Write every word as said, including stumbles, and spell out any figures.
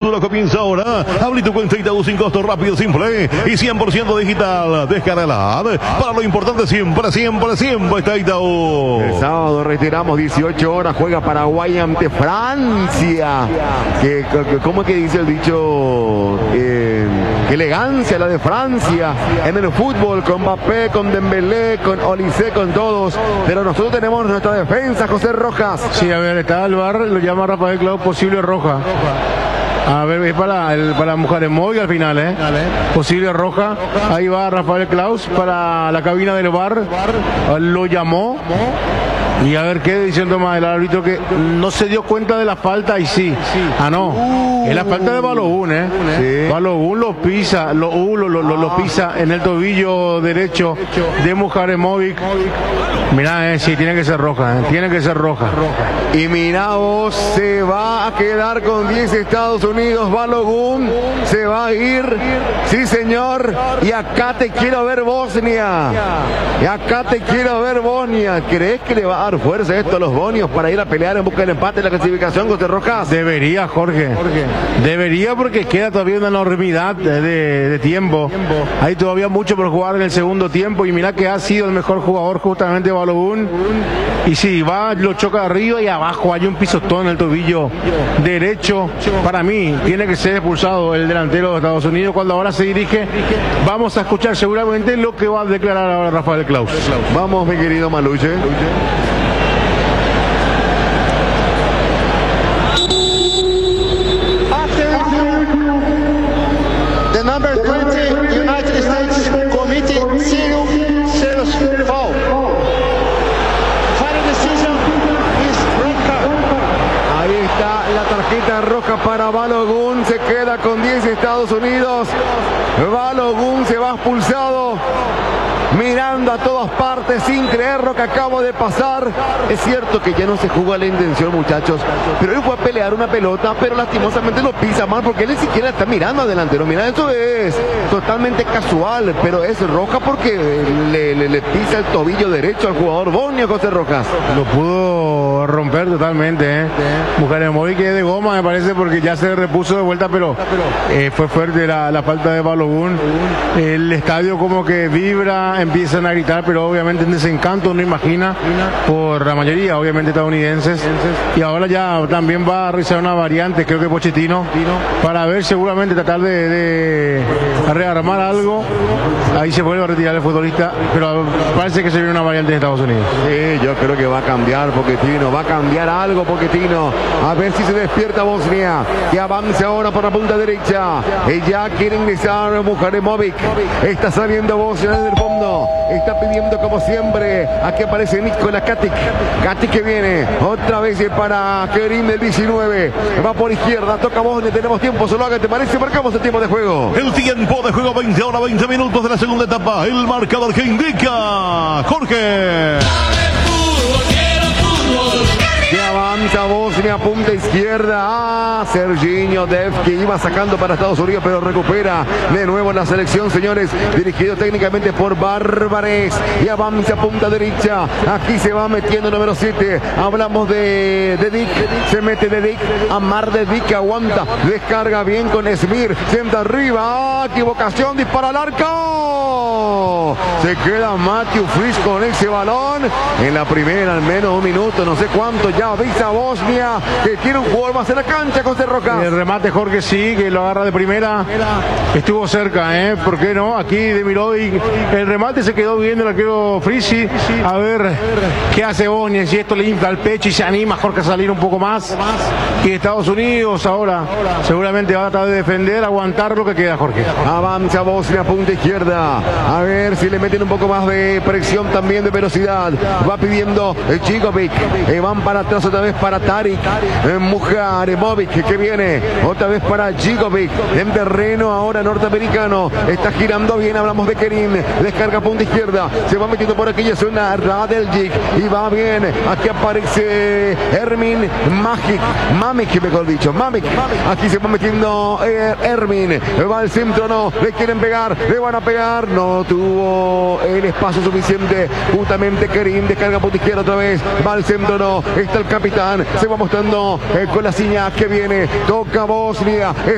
futuro comienza ahora. Abrí tu cuenta Itaú sin costo, rápido, simple y cien por ciento digital. Descárgala. Para lo importante siempre, siempre, siempre está Itaú. El sábado reiteramos, dieciocho horas, juega Paraguay ante Francia. Que, que, ¿Cómo es que dice el dicho? Eh, qué elegancia la de Francia en el fútbol, con Mbappé, con Dembélé, con Olise, con todos. Pero nosotros tenemos nuestra defensa, José Rojas. Sí, a ver, está el bar, lo llama Rafael Clau, posible roja. A ver, es para, el, para Mujeres Móvil al final, ¿eh? Posible roja. Ahí va Rafael Klaus para la cabina del bar. Lo llamó. Y a ver qué diciendo más el árbitro, que no se dio cuenta de la falta y sí. Ah, no. Uh, es la falta de Balogun, ¿eh? Sí. Balogun lo pisa, lo, uh, lo, lo, lo, lo pisa en el tobillo derecho de Mujaremovic. Mirá, eh, sí, tiene que ser roja, eh, tiene que ser roja. Y mirá vos, se va a quedar con diez Estados Unidos, Balogun se va a ir, sí señor, y acá te quiero ver Bosnia, y acá te quiero ver Bosnia. ¿Crees que le va a dar fuerza esto a los bonios para ir a pelear en busca del empate en la clasificación, José Rojas? Debería, Jorge, Jorge. Debería, porque queda todavía una enormidad de, de, de tiempo. Hay todavía mucho por jugar en el segundo tiempo, y mirá que ha sido el mejor jugador justamente Balogun. Y sí, va, lo choca arriba y abajo, hay un pisotón en el tobillo derecho. Para mí tiene que ser expulsado el delantero de Estados Unidos. Cuando ahora se dirige, vamos a escuchar seguramente lo que va a declarar ahora Rafael Klaus. Vamos, mi querido Maluche. The number twenty United States committed serious foul. Final decision is red card. Ahí está la tarjeta roja para Balogun. Se queda con diez Estados Unidos. Balogun se va expulsado, mirando a todas partes sin creer lo que acabo de pasar. Es cierto que ya no se jugó a la intención, muchachos, pero él fue a pelear una pelota, pero lastimosamente lo pisa mal porque él ni siquiera está mirando al delantero. Mira, eso es totalmente casual, pero es roja porque le, le, le pisa el tobillo derecho al jugador bonio, José Rojas. Lo pudo romper totalmente, ¿eh? Mujeres Móvil, que es de goma, me parece, porque ya se repuso de vuelta, pero eh, fue fuerte la, la falta de Balogun. El estadio como que vibra, empiezan a gritar, pero obviamente en desencanto, no imagina, por la mayoría obviamente estadounidenses. Y ahora ya también va a realizar una variante, creo que Pochettino, para ver, seguramente tratar de, de rearmar algo. Ahí se vuelve a retirar el futbolista, pero parece que se viene una variante de Estados Unidos. Sí, yo creo que va a cambiar Pochettino, va a cambiar algo Pochettino, a ver si se despierta Bosnia, que avance ahora por la punta derecha. Ella quiere ingresar Mujaremovic, está saliendo Bosnia desde el fondo, está pidiendo como siempre. Aquí aparece Nikola Katic, Katic que viene otra vez para Kerim del diecinueve, va por izquierda, toca Bosnia, tenemos tiempo, solo haga, ¿te parece? Marcamos el tiempo de juego. El tiempo de juego, veinte horas, veinte minutos de la segunda etapa. El marcador que indica Jorge. Que avanza Bosnia, punta izquierda. Ah, Serginho Def, que iba sacando para Estados Unidos, pero recupera de nuevo la selección, señores. Dirigido técnicamente por Bárbares. Y avanza punta derecha. Aquí se va metiendo el número siete. Hablamos de, de Dick. Se mete de Dick. Amar de Dick, aguanta. Descarga bien con Smir. Sienta arriba. Ah, equivocación. Dispara al arco. Se queda Matthew Fritz con ese balón. En la primera, al menos un minuto, no sé cuánto. Ya avisa Bosnia que tiene un jugador más en la cancha, José Rojas. El remate, Jorge, sí, que lo agarra de primera. Estuvo cerca, ¿eh? ¿Por qué no? Aquí de Mirovic. El remate se quedó bien del arquero Frisi. A ver qué hace Bosnia, si esto le infla el pecho y se anima Jorge a salir un poco más. Y Estados Unidos ahora seguramente va a tratar de defender, aguantar lo que queda, Jorge. Avanza Bosnia, punta izquierda. A ver si le meten un poco más de presión, también de velocidad. Va pidiendo Djigovic. Eh, van para atrás otra vez para Tarik. Eh, Mujaremovic que viene otra vez para Djigovic. En terreno ahora norteamericano. Está girando bien. Hablamos de Kerim. Descarga punta izquierda. Se va metiendo por aquella zona Radeljic. Y va bien. Aquí aparece Ermin Magic. Mamic, mejor dicho. Mamic. Aquí se va metiendo eh, Ermin. Va al centro, no. Le quieren pegar. Le van a pegar. No tuvo el espacio suficiente. Justamente Kerim. Descarga punta izquierda otra vez. Va al centro, no. Está el capitán. Se va mostrando eh, con la señal que viene. Toca Bosnia.